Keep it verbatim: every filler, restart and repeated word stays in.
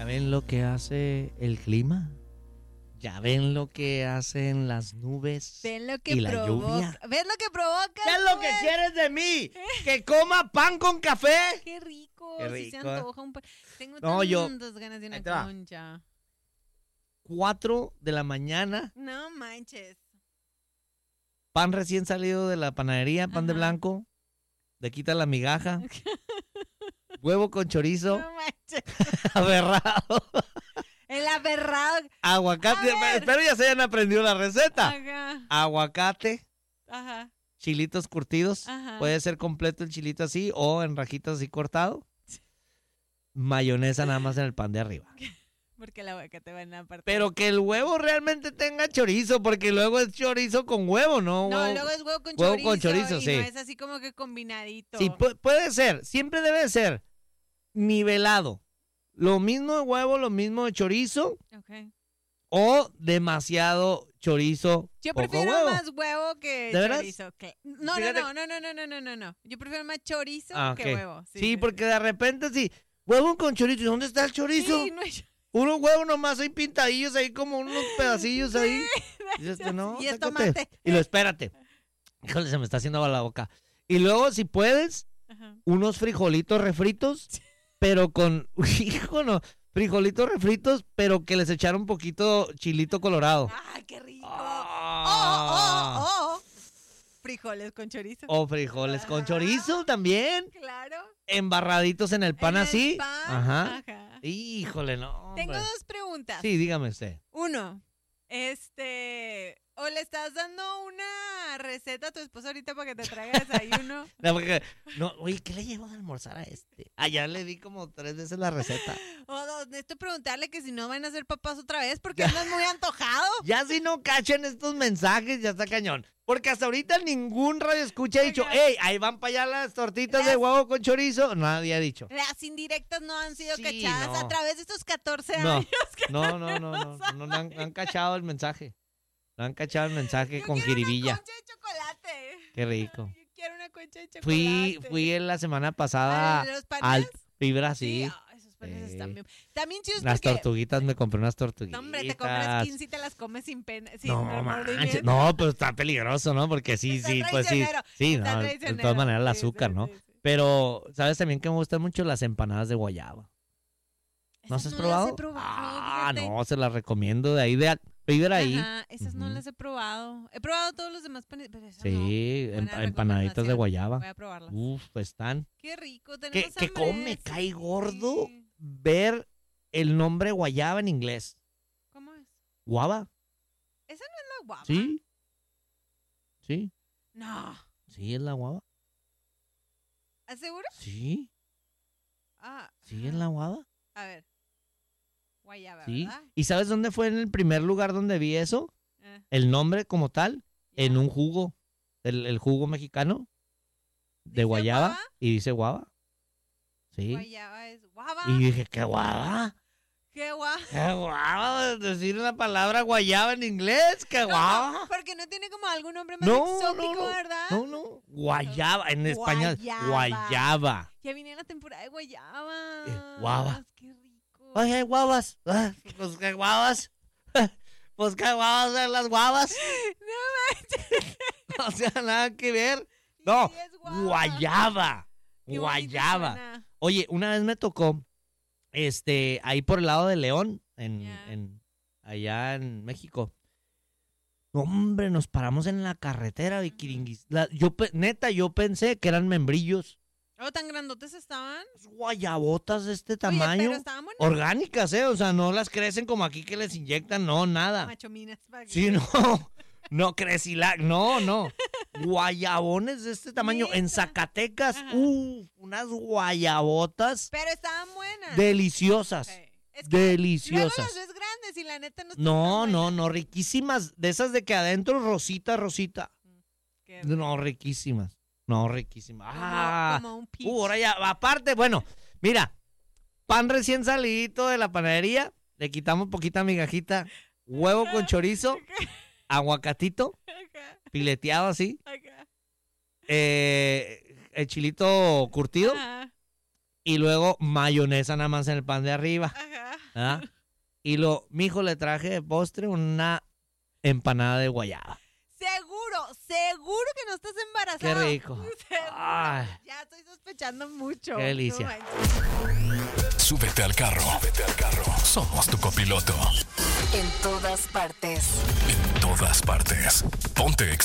¿Ya ven lo que hace el clima? ¿Ya ven lo que hacen las nubes? ¿Ven lo que y la provoca? lluvia? ¿Ves lo que provoca? ¿Qué es lo que pues? quieres de mí? ¿Que coma pan con café? Qué rico. Qué Si se rico. antoja un pa- Tengo No, yo- tantas ganas de una Ahí te va. concha. Cuatro de la mañana, No manches. pan recién salido de la panadería, pan de Ajá. blanco, le quita la migaja, huevo con chorizo, No manches. aberrado, El aberrado. aguacate. A ver. Espero ya se hayan aprendido la receta. Ajá. Aguacate, Ajá. chilitos curtidos, Ajá. puede ser completo el chilito así o en rajitas así cortado. Mayonesa nada más en el pan de arriba. Porque el aguacate va en la parte. Pero que el huevo realmente tenga chorizo, porque luego es chorizo con huevo, ¿no? No, Huevo- luego es huevo con huevo chorizo. con chorizo, y sí. no es así como que combinadito. Sí, pu- puede ser, siempre debe ser nivelado. Lo mismo de huevo, lo mismo de chorizo Ok. o demasiado chorizo, Yo poco prefiero huevo. más huevo que ¿De veras? chorizo. que- No, Fíjate- no, no, no, no, no, no, no, no. Yo prefiero más chorizo Ah, que ok. huevo. Sí, porque de repente sí, huevo con chorizo, ¿y dónde está el chorizo? Sí, no hay- Unos huevos nomás ahí pintadillos, ahí como unos pedacillos ahí. Y, este, no, Y es sácate. tomate. Y lo espérate. Híjole, se me está haciendo agua la boca. Y luego, si puedes, Ajá. unos frijolitos refritos, pero con, hijo, no, frijolitos refritos, pero que les echaron un poquito chilito colorado. ¡Ay, qué rico! Ah. ¡Oh, oh, oh! Frijoles con chorizo. O frijoles con Ajá. chorizo también, Claro. embarraditos en el pan En el así. pan, Ajá. ajá. Híjole, no. Tengo hombre. dos preguntas. Sí, dígame usted. Uno, este, o le estás dando una receta a tu esposo ahorita para que te traiga desayuno. No, porque, no, oye, ¿qué le llevo de almorzar a este? Allá le di como tres veces la receta. O dos, necesito preguntarle que si no van a ser papás otra vez porque andas muy antojado. Ya si no cachan estos mensajes, ya está cañón. Porque hasta ahorita ningún radio escucha ha dicho, hey, ahí van para allá las tortitas Las- de huevo con chorizo. Nadie ha dicho. Las indirectas no han sido Sí, cachadas no. a través de estos catorce No, años. que no, no, no, no, no, no, no han, han cachado el mensaje. No han cachado el mensaje Yo con quiero jiribilla. una concha de chocolate. Qué rico. Yo quiero una concha de chocolate. Fui, fui en la semana pasada ¿A los panes? al Fibra, sí. ah, esos panes Sí. están bien. También chidos Las porque... tortuguitas, me compré unas tortuguitas. No, hombre, te compras quince y te las comes sin pena. Sin No, remordimiento. manches, no, pero está peligroso, ¿no? Porque sí, Está sí, pues sí. traicionero, Sí, está no, de traicionero. todas maneras el Sí, azúcar, sí, ¿no? sí, sí. Pero, ¿sabes también que me gustan mucho las empanadas de guayaba? ¿No has Esas probado? las he probado, Ah, fíjate. no, se las recomiendo de ahí, de Fibra ahí. Ajá, esas no Ujú. las he probado. He probado todos los demás panes, pero esas no. Sí, em- Buena empanaditas de recomendación. guayaba. Voy a probarlas. Uf, están. Qué rico, Que, tenemos que hambre, cómo me sí, cae gordo sí. ver el nombre guayaba en inglés. ¿Cómo es? ¿Guava? ¿Esa no es la guava? Sí. Sí. No. Sí, es la guava. ¿Estás seguro? Sí. Ah, Sí, es la guava. a ver. Guayaba, Sí. ¿verdad? ¿Y sabes dónde fue en el primer lugar donde vi eso? Eh, El nombre como tal, en ya. un jugo. El, el jugo mexicano de ¿Dice guayaba. guava? Y dice guava. Sí. Guayaba es guava. Y dije, ¿qué guava? ¿Qué guava? ¿Qué guava? Decir la palabra guayaba en inglés. ¿Qué guava? Porque no tiene como algún nombre más No, exótico, no, no. ¿verdad? No, no. Guayaba. En español. Guayaba. Guayaba. Ya viene la temporada de guayaba. Eh, guava. Qué rico. Ay, hay guavas. Ah, pues qué guavas. Pues qué guavas son las guavas. No O sea, nada que ver. No, Sí, es guava. guayaba. Qué bonito Guayaba. suena. Oye, una vez me tocó, este, ahí por el lado de León, en, Ya. en allá en México. Hombre, nos paramos en la carretera, Vikiringis. La- yo, pe- neta, yo pensé que eran membrillos. Oh, tan grandotes estaban. Guayabotas de este Oye, tamaño. pero estaban buenas. Orgánicas, ¿eh? O sea, no las crecen como aquí que les inyectan, no, nada. Machominas. para que- Sí, no. No, crecilac, no, no. Guayabones de este tamaño. En ¿Neta? Zacatecas, Ajá. uff, unas guayabotas Pero estaban buenas. deliciosas. Ok. Es que luego Deliciosas. las ves grandes y la neta no están No, tan no, buenas. no, riquísimas. De esas de que adentro rosita, rosita. Qué No, riquísimas. No, riquísimas. Como, Ah, como un peach. uh, ahora ya, aparte, bueno, mira, pan recién salidito de la panadería, le quitamos poquita migajita, huevo con chorizo, aguacatito, Acá, pileteado así, acá. eh, el chilito curtido Ajá, y luego mayonesa nada más en el pan de arriba. ajá. ¿Ah? Y lo, mijo, le traje de postre una empanada de guayaba. Seguro, seguro que no estás embarazada. Qué rico. Seguro. Ay. Ya estoy sospechando mucho. Qué delicia. No Súbete al carro. Súbete al carro. Somos tu copiloto. En todas partes. En todas partes. Ponte